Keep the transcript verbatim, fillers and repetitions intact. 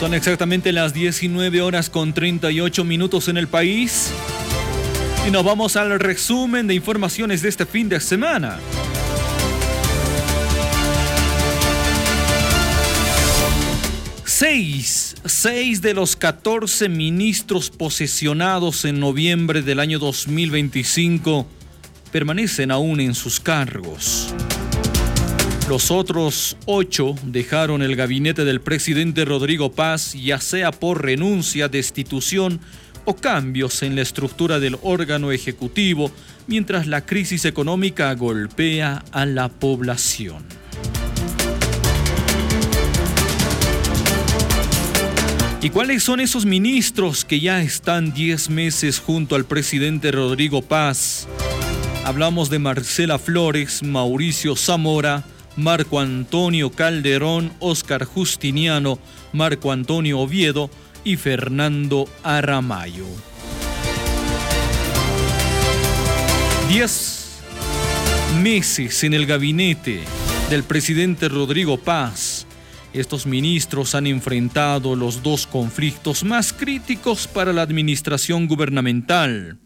Son exactamente las diecinueve horas con treinta y ocho minutos en el país. Y nos vamos al resumen de informaciones de este fin de semana. Seis, seis de los catorce ministros posesionados en noviembre del año dos mil veinticinco permanecen aún en sus cargos. Los otros ocho dejaron el gabinete del presidente Rodrigo Paz, ya sea por renuncia, destitución o cambios en la estructura del órgano ejecutivo, mientras la crisis económica golpea a la población. ¿Y cuáles son esos ministros que ya están diez meses junto al presidente Rodrigo Paz? Hablamos de Marcela Flores, Mauricio Zamora, Marco Antonio Calderón, Óscar Justiniano, Marco Antonio Oviedo y Fernando Aramayo. Diez meses en el gabinete del presidente Rodrigo Paz. Estos ministros han enfrentado los dos conflictos más críticos para la administración gubernamental: